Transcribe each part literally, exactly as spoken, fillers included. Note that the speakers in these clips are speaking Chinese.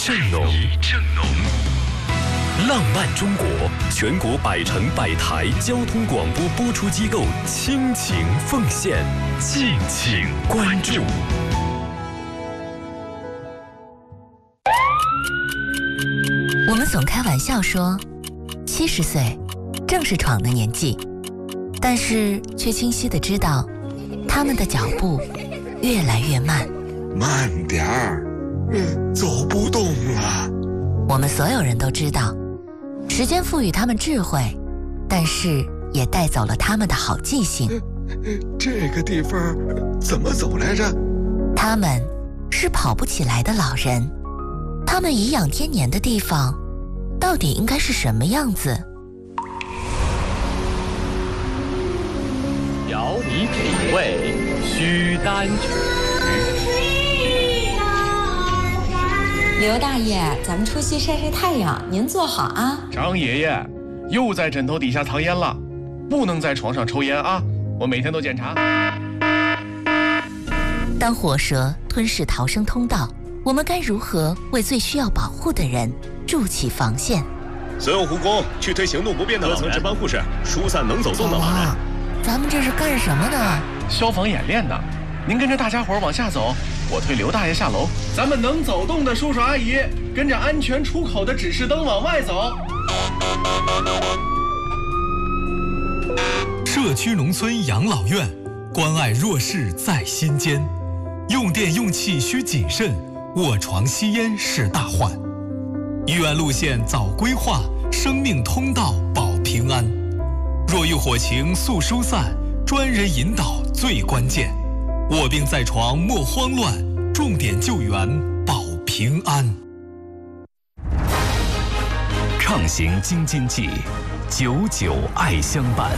正浓，正浓。浪漫中国全国百城百台交通广播播出机构倾情奉献，敬请关注。 我们总开玩笑说，七十岁正是闯的年纪，但是却清晰地知道，他们的脚步越来越慢。 慢点儿，嗯，走不动了。 我们所有人都知道，时间赋予他们智慧，但是也带走了他们的好记性。 这个地方怎么走来着？ 他们是跑不起来的老人，他们颐养天年的地方，到底应该是什么样子？ 邀你品味须丹曲。 刘大爷，咱们出去晒晒太阳，您坐好啊。 张爷爷，又在枕头底下藏烟了，不能在床上抽烟啊！我每天都检查。 当火蛇吞噬逃生通道，我们该如何为最需要保护的人筑起防线？ 所有护工去推行动不便的各层值班护士，疏散能走动的老人。 啊，咱们这是干什么呢？ 消防演练呢。您跟着大家伙往下走，我推刘大爷下楼。咱们能走动的叔叔阿姨，跟着安全出口的指示灯往外走。 社区农村养老院，关爱弱势在心间。用电用气需谨慎，卧床吸烟是大患。医院路线早规划，生命通道保平安。若遇火情速疏散，专人引导最关键。卧病在床莫慌乱，重点救援保平安。畅行京津冀，久久爱相伴。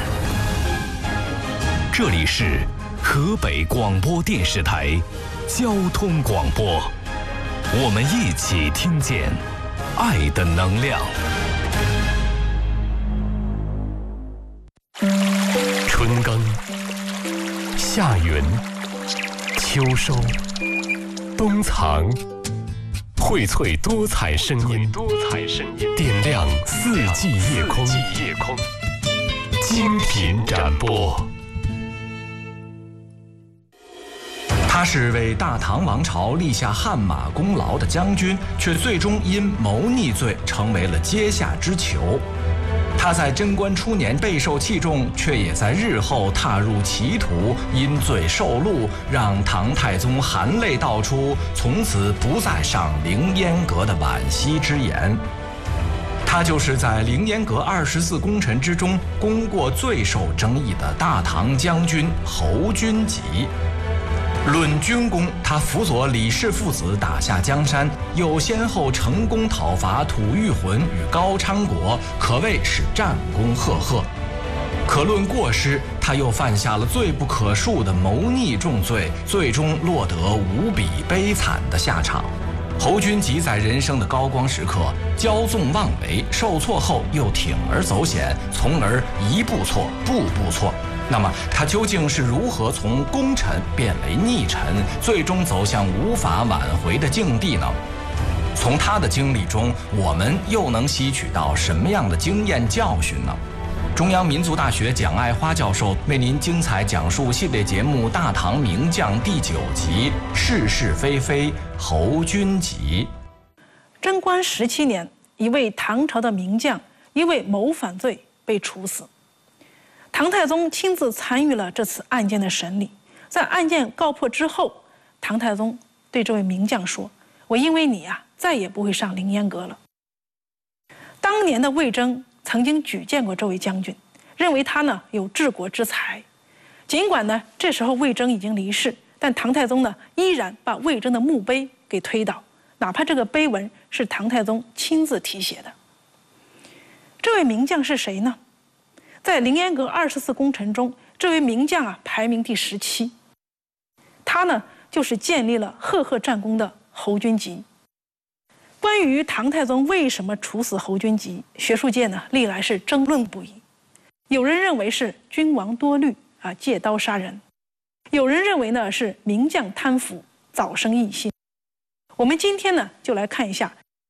这里是河北广播电视台交通广播，我们一起听见爱的能量。春耕，夏耘，秋收，冬藏，荟萃多彩声音，多彩声音点亮四季夜空，夜空精品展播。 他是为大唐王朝立下汗马功劳的将军，却最终因谋逆罪成为了阶下之囚。他在贞观初年备受器重，却也在日后踏入歧途，因罪受戮，让唐太宗含泪道出从此不再上凌烟阁的惋惜之言。他就是在凌烟阁二十四功臣之中功过最受争议的大唐将军侯君集。论军功，他辅佐李氏父子打下江山，又先后成功讨伐吐谷浑与高昌国，可谓是战功赫赫。可论过失，他又犯下了罪不可恕的谋逆重罪，最终落得无比悲惨的下场。侯君集在人生的高光时刻骄纵妄为，受挫后又铤而走险，从而一步错，步步错。那么他究竟是如何从功臣变为逆臣，最终走向无法挽回的境地呢？从他的经历中，我们又能吸取到什么样的经验教训呢？中央民族大学蒋爱花教授为您精彩讲述系列节目《大唐名将》第九集《是是非非侯君集》。 贞观十七年，一位唐朝的名将因为谋反罪被处死。唐太宗亲自参与了这次案件的审理，在案件告破之后，唐太宗对这位名将说：“我因为你啊，再也不会上凌烟阁了。”当年的魏征曾经举荐过这位将军，认为他呢有治国之才。尽管呢这时候魏征已经离世，但唐太宗呢依然把魏征的墓碑给推倒，哪怕这个碑文是唐太宗亲自题写的。这位名将是谁呢？在凌烟阁二十四功臣中，这位名将啊排名第十七。他呢就是建立了赫赫战功的侯君集。关于唐太宗为什么处死侯君集，学术界呢历来是争论不已。有人认为是君王多虑啊，借刀杀人；有人认为呢是名将贪腐，早生异心。我们今天呢就来看一下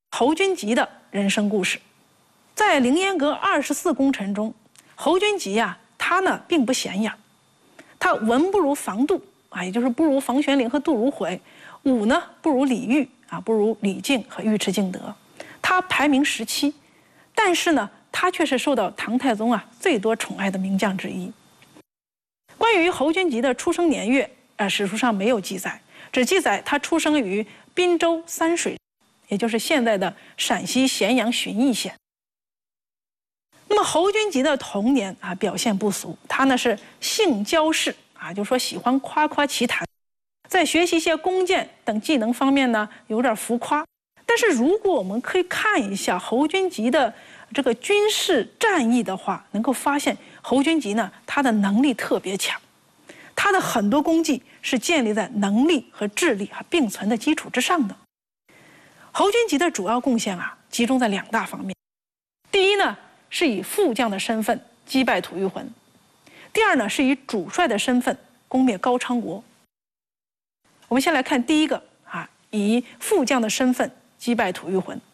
侯君集的人生故事。在凌烟阁二十四功臣中，侯君集呀、啊，他呢并不显眼，他文不如房杜啊，也就是不如房玄龄和杜如晦；武呢不如李煜啊，不如李靖和尉迟敬德。他排名十七，但是呢，他却是受到唐太宗啊最多宠爱的名将之一。关于侯君集的出生年月，呃，史书上没有记载，只记载他出生于滨州三水，也就是现在的陕西咸阳旬邑县。那么侯君集的童年啊表现不俗，他呢是性骄饰啊，就说喜欢夸夸其谈，在学习一些弓箭等技能方面呢有点浮夸。但是如果我们可以看一下侯君集的这个军事战役的话，能够发现侯君集呢他的能力特别强，他的很多功绩是建立在能力和智力啊并存的基础之上的。侯君集的主要贡献啊集中在两大方面，第一呢是以副将的身份击败吐谷浑，第二呢是以主帅的身份攻灭高昌国。我们先来看第一个啊，以副将的身份击败吐谷浑。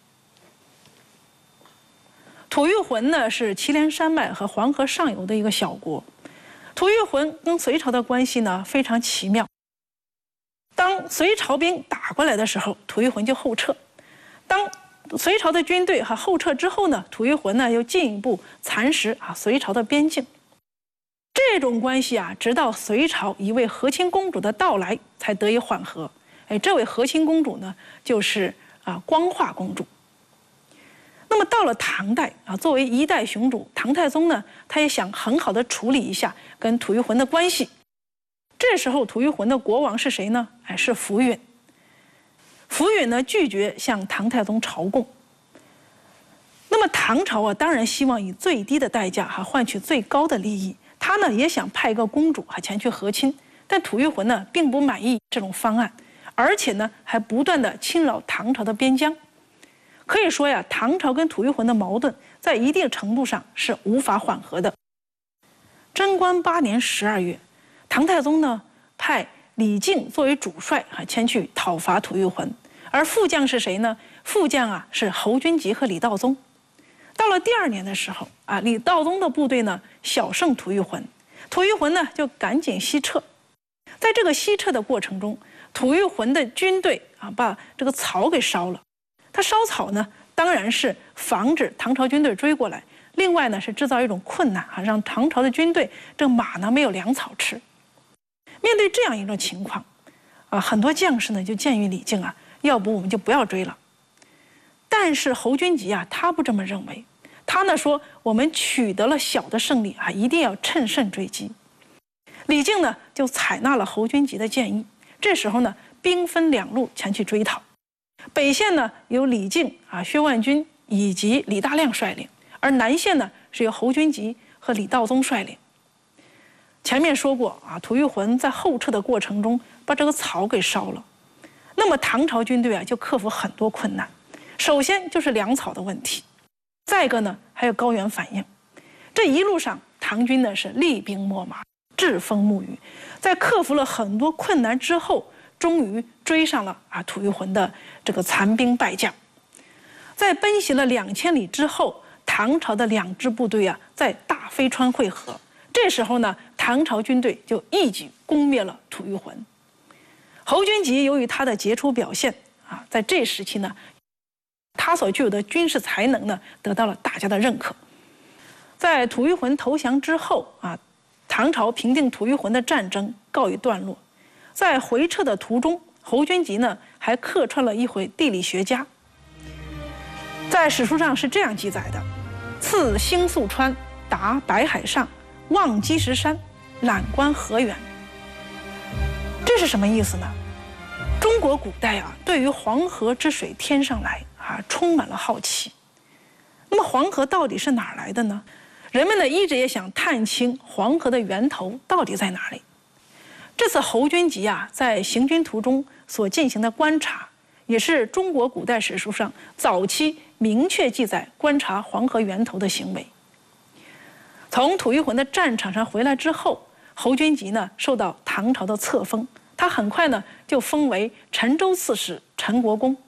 吐谷浑呢是祁连山脉和黄河上游的一个小国，吐谷浑跟隋朝的关系呢非常奇妙。当隋朝兵打过来的时候，吐谷浑就后撤；当隋朝的军队哈后撤之后呢，吐谷浑呢又进一步蚕食啊隋朝的边境。这种关系啊，直到隋朝一位和亲公主的到来才得以缓和。哎，这位和亲公主呢，就是啊光化公主。那么到了唐代啊，作为一代雄主，唐太宗呢，他也想很好的处理一下跟吐谷浑的关系。这时候吐谷浑的国王是谁呢？哎，是福允。福允呢拒绝向唐太宗朝贡。那么唐朝啊，当然希望以最低的代价哈换取最高的利益。他呢也想派一个公主哈前去和亲，但吐谷浑呢并不满意这种方案，而且呢还不断的侵扰唐朝的边疆。可以说呀，唐朝跟吐谷浑的矛盾在一定程度上是无法缓和的。贞观八年十二月，唐太宗呢派李靖作为主帅啊前去讨伐吐谷浑，而副将是谁呢？副将啊是侯君集和李道宗。到了第二年的时候啊，李道宗的部队呢小胜吐谷浑，吐谷浑呢就赶紧西撤。在这个西撤的过程中，吐谷浑的军队啊把这个草给烧了。他烧草呢，当然是防止唐朝军队追过来，另外呢是制造一种困难啊，让唐朝的军队这马呢没有粮草吃。面对这样一种情况，啊，很多将士呢就建议李靖啊，要不我们就不要追了。但是侯君集啊，他不这么认为，他呢说我们取得了小的胜利啊，一定要趁胜追击。李靖呢就采纳了侯君集的建议，这时候呢兵分两路前去追讨。北线呢由李靖啊、薛万钧以及李大亮率领，而南线呢是由侯君集和李道宗率领。前面说过啊，吐谷浑在后撤的过程中把这个草给烧了，那么唐朝军队啊就克服很多困难。首先就是粮草的问题，再一个呢还有高原反应。这一路上唐军呢是厉兵秣马，栉风沐雨，在克服了很多困难之后，终于追上了啊吐谷浑的这个残兵败将。在奔袭了两千里之后，唐朝的两支部队啊在大飞川会合。这时候呢，唐朝军队就一举攻灭了吐谷浑。侯君集由于他的杰出表现啊，在这时期呢，他所具有的军事才能呢，得到了大家的认可。在吐谷浑投降之后啊，唐朝平定吐谷浑的战争告一段落。在回撤的途中，侯君集呢还客串了一回地理学家。在史书上是这样记载的：次星宿川，达白海上，望积石山，览观河源。这是什么意思呢？中国古代啊，对于黄河之水天上来啊，充满了好奇。那么黄河到底是哪儿来的呢？人们呢一直也想探清黄河的源头到底在哪里。这次侯君集啊，在行军途中所进行的观察，也是中国古代史书上早期明确记载观察黄河源头的行为。从吐谷浑的战场上回来之后，侯君集呢受到唐朝的册封，他很快呢就封为陈州刺史陈国公。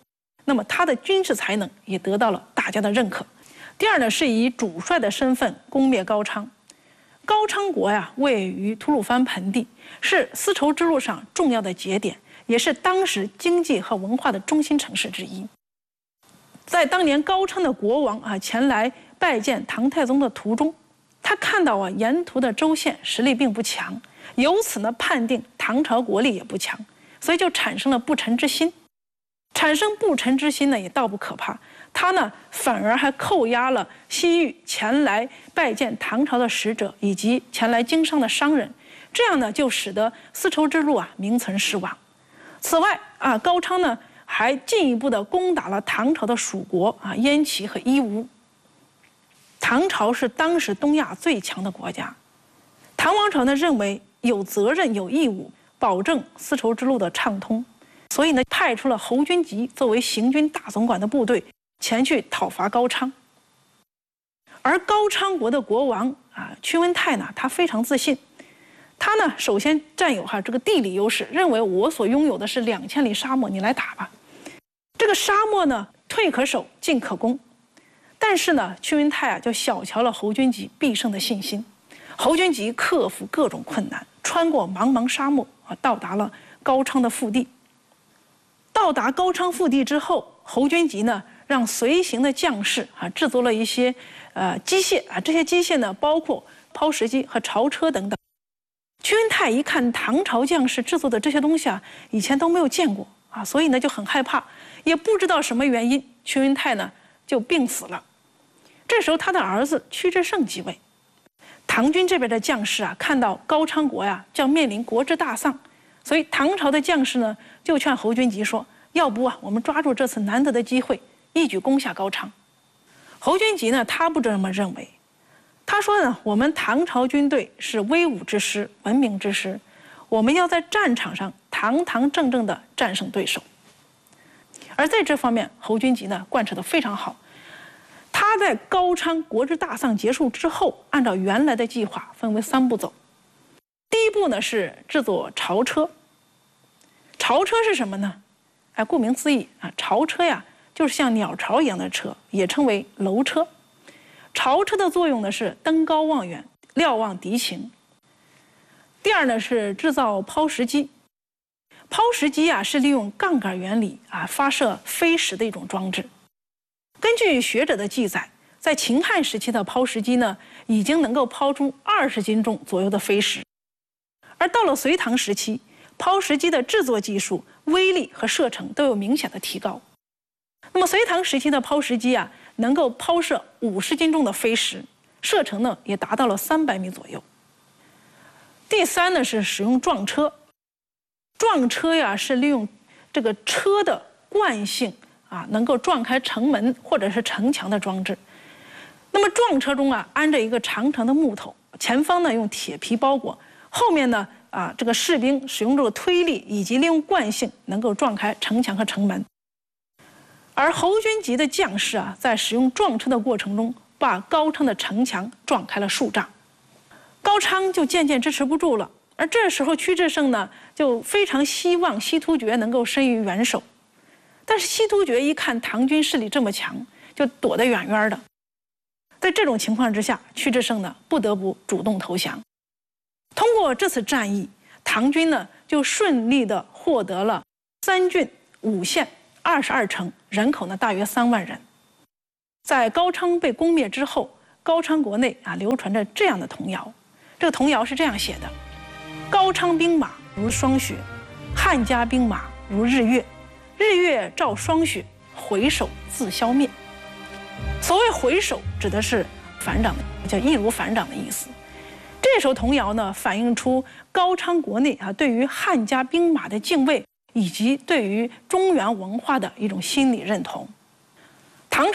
那么他的军事才能也得到了大家的认可。第二呢，是以主帅的身份攻灭高昌。高昌国呀，位于吐鲁番盆地，是丝绸之路上重要的节点，也是当时经济和文化的中心城市之一。在当年高昌的国王啊前来拜见唐太宗的途中，他看到啊沿途的州县实力并不强，由此呢判定唐朝国力也不强，所以就产生了不臣之心。产生不臣之心呢也倒不可怕，他呢反而还扣押了西域前来拜见唐朝的使者以及前来经商的商人，这样呢就使得丝绸之路啊名存实亡。此外啊，高昌呢还进一步的攻打了唐朝的属国啊燕齐和伊吾。唐朝是当时东亚最强的国家，唐王朝呢认为有责任有义务保证丝绸之路的畅通，所以呢派出了侯君集作为行军大总管的部队前去讨伐高昌。而高昌国的国王啊屈温泰呢，他非常自信，他呢首先占有哈这个地理优势，认为我所拥有的是两千里沙漠，你来打吧。这个沙漠呢退可守进可攻，但是呢屈温泰啊就小瞧了侯君集必胜的信心。侯君集克服各种困难，穿过茫茫沙漠啊，到达了高昌的腹地。到达高昌腹地之后，侯君集呢让随行的将士啊制作了一些呃机械啊，这些机械呢包括抛石机和槽车等等。屈温泰一看唐朝将士制作的这些东西啊，以前都没有见过啊，所以呢就很害怕，也不知道什么原因，屈温泰呢就病死了。这时候他的儿子屈志胜继位。唐军这边的将士啊，看到高昌国呀将面临国之大丧，所以唐朝的将士呢就劝侯君集说，要不啊我们抓住这次难得的机会，一举攻下高昌。侯君集呢他不这么认为，他说呢，我们唐朝军队是威武之师，文明之师，我们要在战场上堂堂正正地战胜对手。而在这方面，侯君集呢贯彻得非常好。他在高昌国之大丧结束之后，按照原来的计划分为三步走。第一步呢是制作槽车。槽车是什么呢？哎，顾名思义啊，槽车呀就是像鸟巢一样的车，也称为楼车。槽车的作用呢是登高望远，瞭望敌情。第二呢是制造抛石机。抛石机啊是利用杠杆原理啊发射飞石的一种装置。根据学者的记载，在秦汉时期的抛石机呢，已经能够抛出二十斤重左右的飞石。而到了隋唐时期，抛石机的制作技术、威力和射程都有明显的提高。那么隋唐时期的抛石机啊，能够抛射五十斤重的飞石，射程呢也达到了三百米左右。第三呢是使用撞车。撞车呀是利用这个车的惯性啊，能够撞开城门或者是城墙的装置。那么撞车中啊安着一个长长的木头，前方呢用铁皮包裹，后面呢啊这个士兵使用这个推力以及利用惯性能够撞开城墙和城门。而侯君集的将士啊在使用撞车的过程中，把高昌的城墙撞开了数丈，高昌就渐渐支持不住了。而这时候屈志胜呢就非常希望西突厥能够伸于援手。但是西突厥一看唐军势力这么强，就躲得远远的。在这种情况之下，屈志胜呢不得不主动投降。通过这次战役，唐军呢就顺利地获得了三郡五县二十二城，人口呢大约三万人。在高昌被攻灭之后，高昌国内啊流传着这样的童谣，这个童谣是这样写的：高昌兵马如霜雪，汉家兵马如日月。日月照霜雪，回首自消灭。所谓回首，指的是反掌的，叫易如反掌的意思。这首童谣呢，反映出高昌国内啊对于汉家兵马的敬畏，以及对于中原文化的一种心理认同。